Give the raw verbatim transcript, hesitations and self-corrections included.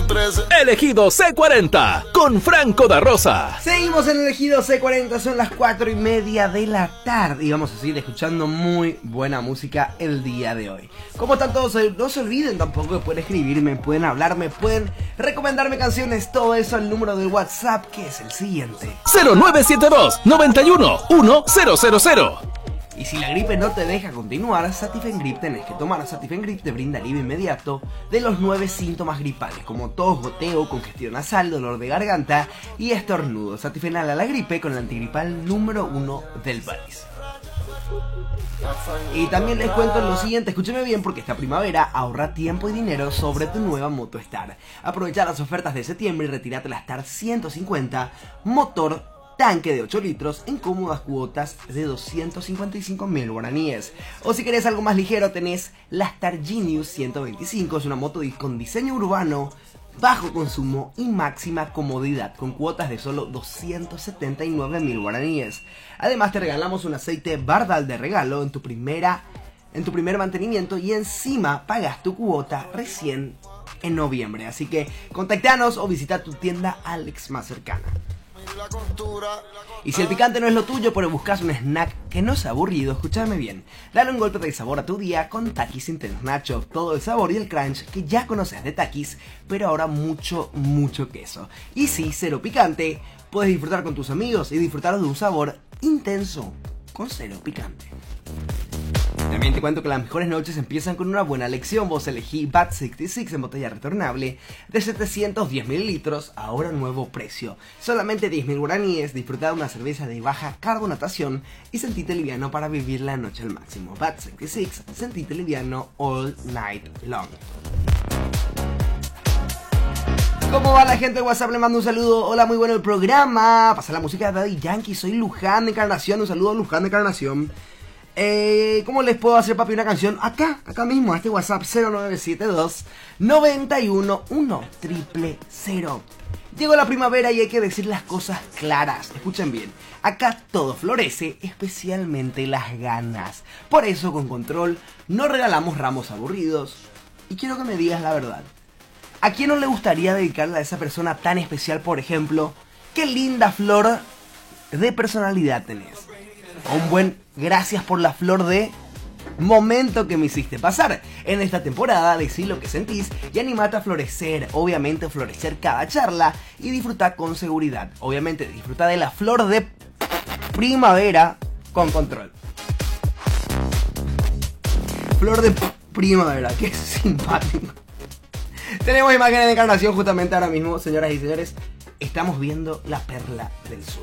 trece. Elegido C cuarenta con Franco da Rosa. Seguimos en Elegido C cuarenta, son las cuatro y media de la tarde y vamos a seguir escuchando muy buena música el día de hoy. Como están todos, no se olviden tampoco que pueden escribirme, pueden hablarme, pueden recomendarme canciones, todo eso al número de WhatsApp que es el siguiente: cero nueve siete dos, noventa y uno, mil. Y si la gripe no te deja continuar, Satifen Grip tenés que tomar. Satifen Grip te brinda alivio inmediato de los nueve síntomas gripales, como tos, goteo, congestión nasal, dolor de garganta y estornudo. Satifen a la gripe con el antigripal número uno del país. Y también les cuento lo siguiente, escúcheme bien porque esta primavera ahorra tiempo y dinero sobre tu nueva Moto Star. Aprovecha las ofertas de septiembre y retírate la Star ciento cincuenta motor tanque de ocho litros en cómodas cuotas de doscientos cincuenta y cinco mil guaraníes. O si querés algo más ligero tenés la Star Genius ciento veinticinco, es una moto con diseño urbano, bajo consumo y máxima comodidad, con cuotas de solo doscientos setenta y nueve mil guaraníes. Además te regalamos un aceite Bardal de regalo en tu primera en tu primer mantenimiento y encima pagas tu cuota recién en noviembre. Así que contactanos o visita tu tienda Alex más cercana. Y si el picante no es lo tuyo, pero buscas un snack que no sea aburrido, escúchame bien. Dale un golpe de sabor a tu día con Takis Intense Nachos. Todo el sabor y el crunch que ya conoces de Takis, pero ahora mucho, mucho queso. Y sí, cero picante, puedes disfrutar con tus amigos y disfrutar de un sabor intenso con cero picante. También te cuento que las mejores noches empiezan con una buena lección. Vos elegí Bat sesenta y seis en botella retornable de setecientos diez mililitros, ahora nuevo precio. Solamente diez mil guaraníes, disfruta de una cerveza de baja carbonatación y sentite liviano para vivir la noche al máximo. Bat sesenta y seis, sentite liviano all night long. ¿Cómo va la gente de WhatsApp? Le mando un saludo. Hola, muy bueno el programa. Pasa la música de Daddy Yankee. Soy Luján de Encarnación. Un saludo a Luján de Encarnación. Eh, ¿Cómo les puedo hacer, papi, una canción? Acá, acá mismo, a este WhatsApp cero nueve siete dos, noventa y uno, uno cero cero. Llegó la primavera y hay que decir las cosas claras. Escuchen bien, acá todo florece, especialmente las ganas. Por eso, con Control, no regalamos ramos aburridos. Y quiero que me digas la verdad. ¿A quién no le gustaría dedicarle a esa persona tan especial, por ejemplo, qué linda flor de personalidad tenés? O un buen gracias por la flor de momento que me hiciste pasar. En esta temporada decí lo que sentís y animate a florecer. Obviamente florecer cada charla y disfruta con seguridad. Obviamente disfruta de la flor de primavera con Control. Flor de primavera, qué simpático. Tenemos imágenes de Encarnación justamente ahora mismo, señoras y señores. Estamos viendo la perla del sur.